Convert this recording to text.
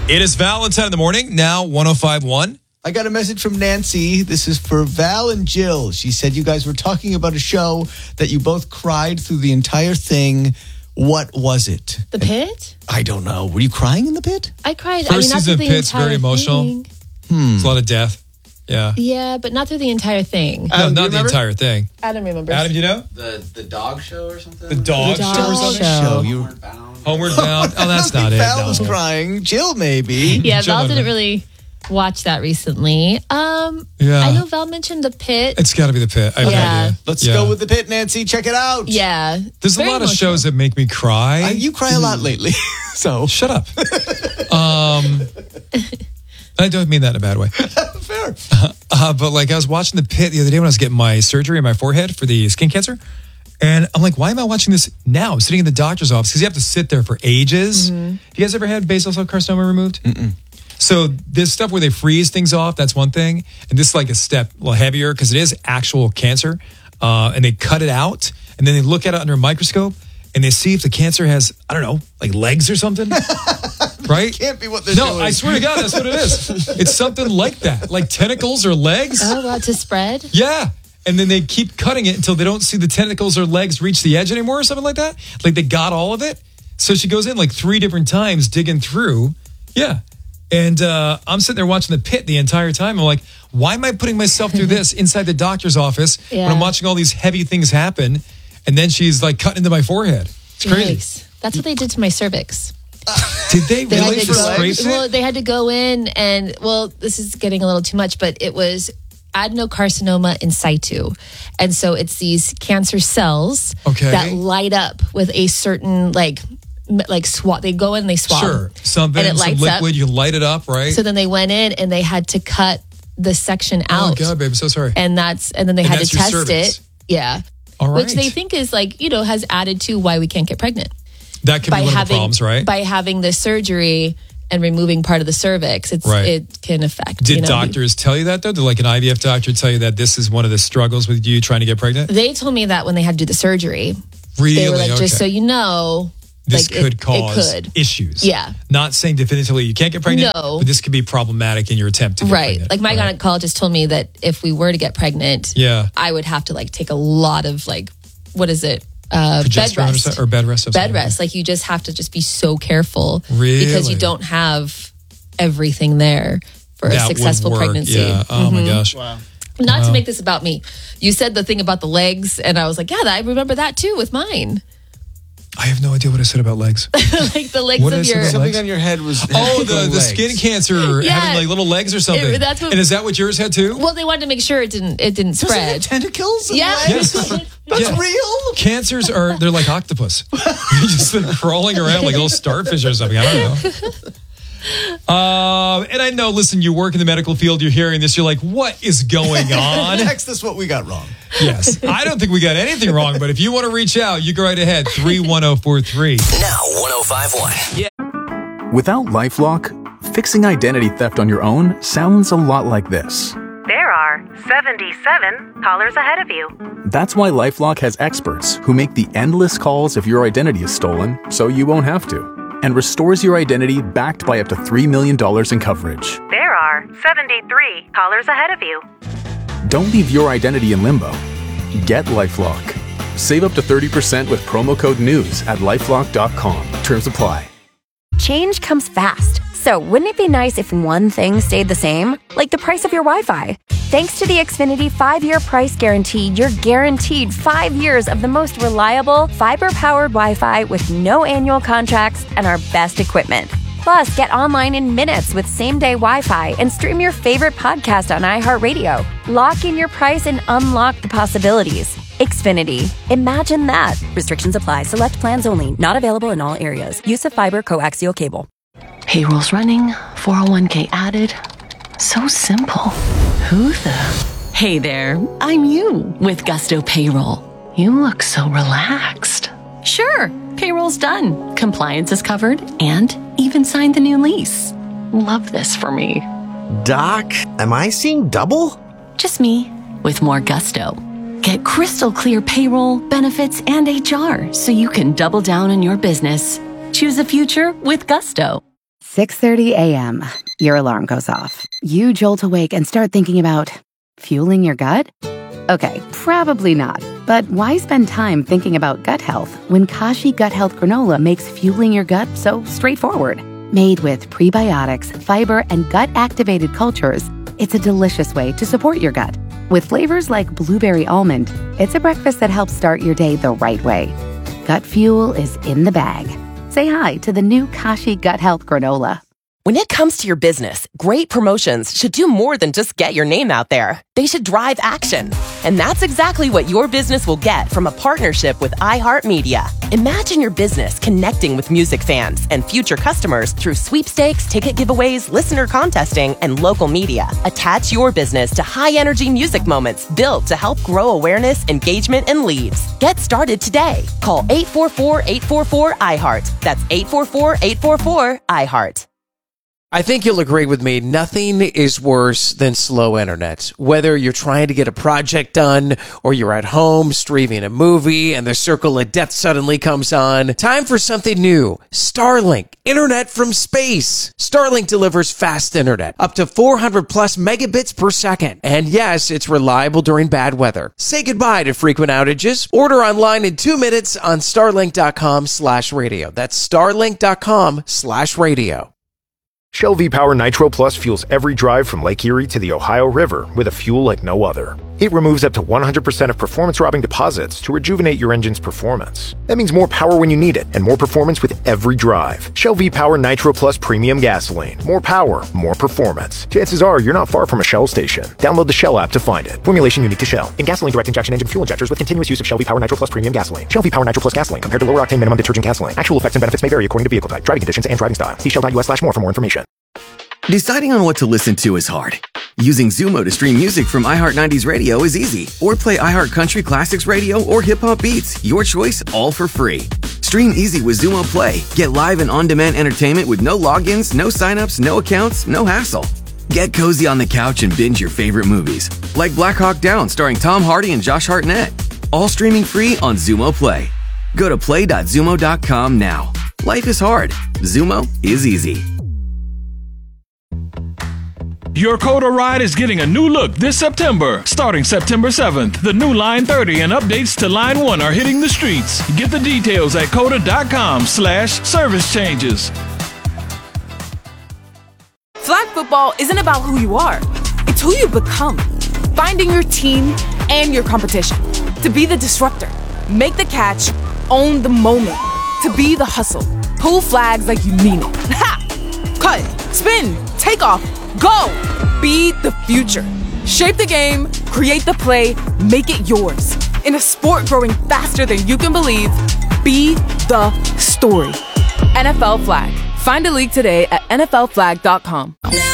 It is Valentine in the morning, now 105.1. I got a message from Nancy. This is for Val and Jill. She said you guys were talking about a show that you both cried through the entire thing. What was it? The Pit? I don't know. Were you crying in The Pit? I cried. First not season through of the Pit's entire very emotional. thing. There's a lot of death. Yeah. Yeah, but not through the entire thing. No, not the entire thing. Adam remembers. Adam, you know? The dog show or something? The dog show or something? Homeward Bound. Homeward Bound. Oh, that's not it. Val No. was crying. Jill, maybe. Yeah, Jill Val would didn't have- really watch that recently. Yeah. I know Val mentioned The Pit. It's got to be The Pit. I have no Yeah. idea. Let's Yeah. go with The Pit, Nancy. Check it out. Yeah. There's a Very lot of emotional. shows that make me cry. You cry a lot lately. So Shut up. I don't mean that in a bad way. fair. But like I was watching The Pit the other day when I was getting my surgery in my forehead for the skin cancer. And I'm like, why am I watching this now? I'm sitting in the doctor's office because you have to sit there for ages. Mm-hmm. Have you guys ever had basal cell carcinoma removed? Mm-mm. So this stuff where they freeze things off, that's one thing. And this is like a step a little heavier because it is actual cancer. And they cut it out and then they look at it under a microscope and they see if the cancer has, I don't know, like legs or something. Right? Can't be what they're No, doing. I swear to God, that's what it is. It's something like that, like tentacles or legs. Oh, about to spread? Yeah. And then they keep cutting it until they don't see the tentacles or legs reach the edge anymore or something like that. Like they got all of it. So she goes in like 3 different times digging through. Yeah. And I'm sitting there watching The Pit the entire time. I'm like, why am I putting myself through this inside the doctor's office when I'm watching all these heavy things happen? And then she's like cutting into my forehead. It's crazy. Yikes. That's what they did to my cervix. Did they They really had to scrape go, it? well, they had to go in and, well, this is getting a little too much, but it was adenocarcinoma in situ. And so it's these cancer cells that light up with a certain like swab. They go in, they swab. Sure. Something, and it some lights liquid, up. you light it up, right? So then they went in and they had to cut the section out. Oh, God, babe, I'm so sorry. And then they had to that's your test cervix. it. Yeah. All right. Which they think is has added to why we can't get pregnant. That could be one of the problems, right? By having the surgery and removing part of the cervix, it can affect. Did doctors tell you that though? Did like an IVF doctor tell you that this is one of the struggles with you trying to get pregnant? They told me that when they had to do the surgery. Really? They were like, Okay. just so you know, This could it cause could. issues. Yeah. Not saying definitively you can't get pregnant, No. but this could be problematic in your attempt to get pregnant. Like my gynecologist told me that if we were to get pregnant, I would have to take a lot of what is it? Bed Progesterone rest. or bed rest. Bed rest. Like you just have to just be so careful. Really? Because you don't have everything there for a That would successful work, pregnancy. Yeah. Oh my gosh. Wow. Not to make this about me. You said the thing about the legs, and I was like, yeah, I remember that too with mine. I have no idea what I said about legs. Like the legs What of is it your... about Something on your head was. Oh, the skin cancer Yeah. having like little legs or something. That's what- and is that what yours had too? Well, they wanted to make sure it didn't spread. Tentacles? Yeah. Yes. That's Yeah. real? Cancers they're like octopus. You're just like crawling around like a little starfish or something. I don't know. And I know, listen, you work in the medical field, you're hearing this, you're like, what is going on? Text us what we got wrong. Yes. I don't think we got anything wrong, but if you want to reach out, you go right ahead. 31043. Now 105.1. Yeah. Without LifeLock, fixing identity theft on your own sounds a lot like this. There are 77 callers ahead of you. That's why LifeLock has experts who make the endless calls if your identity is stolen, so you won't have to, and restores your identity backed by up to $3 million in coverage. There are 73 callers ahead of you. Don't leave your identity in limbo. Get LifeLock. Save up to 30% with promo code NEWS at LifeLock.com. Terms apply. Change comes fast, so wouldn't it be nice if one thing stayed the same? Like the price of your Wi-Fi. Thanks to the Xfinity 5-year price guarantee, you're guaranteed 5 years of the most reliable, fiber-powered Wi-Fi with no annual contracts and our best equipment. Plus, get online in minutes with same-day Wi-Fi and stream your favorite podcast on iHeartRadio. Lock in your price and unlock the possibilities. Xfinity. Imagine that. Restrictions apply. Select plans only. Not available in all areas. Use of fiber coaxial cable. Payroll's running, 401k added. So simple. Who the? Hey there, I'm you with Gusto Payroll. You look so relaxed. Sure, payroll's done. Compliance is covered and even signed the new lease. Love this for me. Doc, am I seeing double? Just me with more gusto. Get crystal clear payroll, benefits, and HR so you can double down on your business. Choose a future with Gusto. 6:30 a.m. Your alarm goes off. You jolt awake and start thinking about fueling your gut? Okay, probably not. But why spend time thinking about gut health when Kashi Gut Health Granola makes fueling your gut so straightforward? Made with prebiotics, fiber, and gut-activated cultures, it's a delicious way to support your gut. With flavors like blueberry almond, it's a breakfast that helps start your day the right way. Gut fuel is in the bag. Say hi to the new Kashi Gut Health Granola. When it comes to your business, great promotions should do more than just get your name out there. They should drive action. And that's exactly what your business will get from a partnership with iHeartMedia. Imagine your business connecting with music fans and future customers through sweepstakes, ticket giveaways, listener contesting, and local media. Attach your business to high-energy music moments built to help grow awareness, engagement, and leads. Get started today. Call 844-844-iHeart. That's 844-844-iHeart. I think you'll agree with me, nothing is worse than slow internet. Whether you're trying to get a project done or you're at home streaming a movie and the circle of death suddenly comes on, time for something new. Starlink, internet from space. Starlink delivers fast internet, up to 400 plus megabits per second. And yes, it's reliable during bad weather. Say goodbye to frequent outages. Order online in 2 minutes on starlink.com/radio. That's starlink.com/radio. Shell V-Power Nitro Plus fuels every drive from Lake Erie to the Ohio River with a fuel like no other. It removes up to 100% of performance-robbing deposits to rejuvenate your engine's performance. That means more power when you need it and more performance with every drive. Shell V-Power Nitro Plus Premium Gasoline. More power, more performance. Chances are you're not far from a Shell station. Download the Shell app to find it. Formulation unique to Shell. In gasoline direct injection engine fuel injectors with continuous use of Shell V-Power Nitro Plus Premium Gasoline. Shell V-Power Nitro Plus Gasoline compared to lower octane minimum detergent gasoline. Actual effects and benefits may vary according to vehicle type, driving conditions, and driving style. See shell.us/more for more information. Deciding on what to listen to is hard. Using Zumo to stream music from iHeart 90s Radio is easy. Or play iHeart Country Classics Radio or Hip Hop Beats. Your choice, all for free. Stream easy with Zumo Play. Get live and on-demand entertainment with no logins, no signups, no accounts, no hassle. Get cozy on the couch and binge your favorite movies. Like Black Hawk Down starring Tom Hardy and Josh Hartnett. All streaming free on Zumo Play. Go to play.zumo.com now. Life is hard. Zumo is easy. Your Coda ride is getting a new look this September. Starting September 7th, the new Line 30 and updates to Line 1 are hitting the streets. Get the details at coda.com/service changes. Flag football isn't about who you are. It's who you become. Finding your team and your competition. To be the disruptor. Make the catch. Own the moment. To be the hustle. Pull flags like you mean it. Ha! Cut. Spin. Take off. Go! Be the future. Shape the game, create the play, make it yours. In a sport growing faster than you can believe, be the story. NFL Flag. Find a league today at NFLflag.com.